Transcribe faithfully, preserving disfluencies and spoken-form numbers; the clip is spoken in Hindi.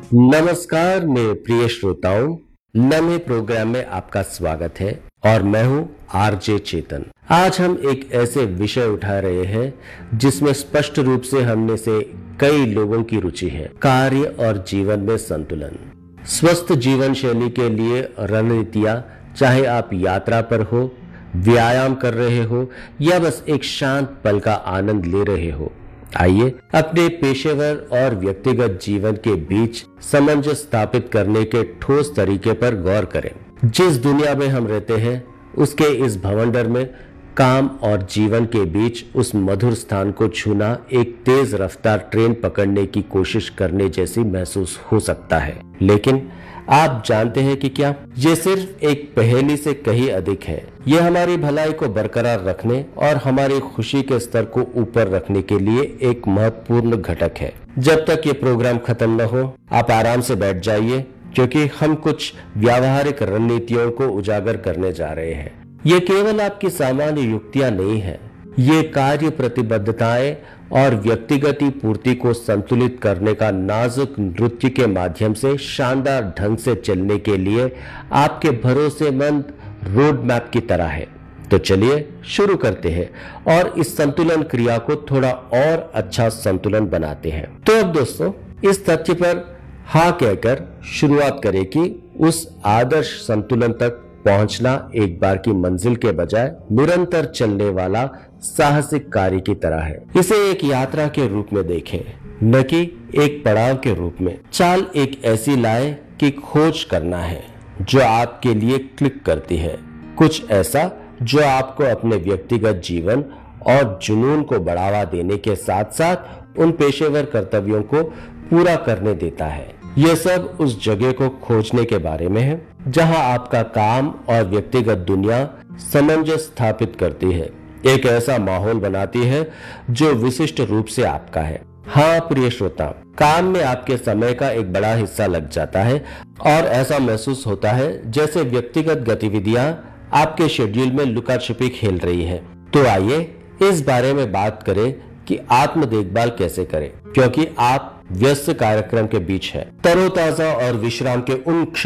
नमस्कार मेरे प्रिय श्रोताओं, नए प्रोग्राम में आपका स्वागत है और मैं हूं आरजे चेतन। आज हम एक ऐसे विषय उठा रहे हैं जिसमें स्पष्ट रूप से हमने से कई लोगों की रुचि है, कार्य और जीवन में संतुलन। स्वस्थ जीवन शैली के लिए रणनीतियां, चाहे आप यात्रा पर हो, व्यायाम कर रहे हो या बस एक शांत पल का आनंद ले रहे हो, आइए अपने पेशेवर और व्यक्तिगत जीवन के बीच सामंजस्य स्थापित करने के ठोस तरीके पर गौर करें। जिस दुनिया में हम रहते हैं उसके इस भवंडर में काम और जीवन के बीच उस मधुर स्थान को छूना एक तेज रफ्तार ट्रेन पकड़ने की कोशिश करने जैसी महसूस हो सकता है, लेकिन आप जानते हैं कि क्या ये सिर्फ एक पहेली से कहीं अधिक है। ये हमारी भलाई को बरकरार रखने और हमारी खुशी के स्तर को ऊपर रखने के लिए एक महत्वपूर्ण घटक है। जब तक ये प्रोग्राम खत्म न हो, आप आराम से बैठ जाइए, क्योंकि हम कुछ व्यावहारिक रणनीतियों को उजागर करने जा रहे हैं। ये केवल आपकी सामान्य युक्तियां नहीं है, ये कार्य प्रतिबद्धताएं और व्यक्तिगत पूर्ति को संतुलित करने का नाजुक नृत्य के माध्यम से शानदार ढंग से चलने के लिए आपके भरोसेमंद रोड मैप की तरह है। तो चलिए शुरू करते हैं और इस संतुलन क्रिया को थोड़ा और अच्छा संतुलन बनाते हैं। तो अब दोस्तों, इस तथ्य पर हाँ कहकर शुरुआत करें कि उस आदर्श संतुलन तक पहुंचना एक बार की मंजिल के बजाय निरंतर चलने वाला साहसिक कार्य की तरह है। इसे एक यात्रा के रूप में देखें, न कि एक पड़ाव के रूप में। चाल एक ऐसी लाए कि खोज करना है जो आपके लिए क्लिक करती है, कुछ ऐसा जो आपको अपने व्यक्तिगत जीवन और जुनून को बढ़ावा देने के साथ साथ उन पेशेवर कर्तव्यों को पूरा करने देता है। यह सब उस जगह को खोजने के बारे में है जहां आपका काम और व्यक्तिगत दुनिया सामंजस्य स्थापित करती है, एक ऐसा माहौल बनाती है जो विशिष्ट रूप से आपका है। हाँ प्रिय श्रोता, काम में आपके समय का एक बड़ा हिस्सा लग जाता है और ऐसा महसूस होता है जैसे व्यक्तिगत गतिविधियां आपके शेड्यूल में लुका छिपी खेल रही है। तो आइए इस बारे में बात करें कि आत्म देखभाल कैसे करें, क्योंकि आप व्यस्त कार्यक्रम के बीच है। तरोताजा और विश्राम के उन